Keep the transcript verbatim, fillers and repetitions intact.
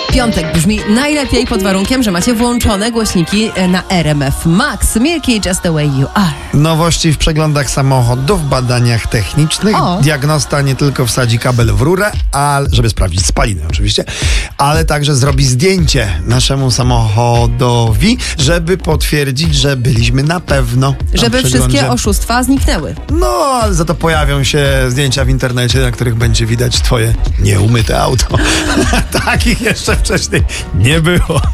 Piątek brzmi najlepiej pod warunkiem, że macie włączone głośniki na R M F Max. Milky, Just the Way You Are. Nowości w przeglądach samochodów, badaniach technicznych. O. Diagnosta nie tylko wsadzi kabel w rurę, ale, żeby sprawdzić spaliny oczywiście, ale także zrobi zdjęcie naszemu samochodowi, żeby potwierdzić, że byliśmy na pewno na Żeby przeglądzie. wszystkie oszustwa zniknęły. No, ale za to pojawią się zdjęcia w internecie, na których będzie widać twoje nieumyte auto. Takich jeszcze wcześniej nie było.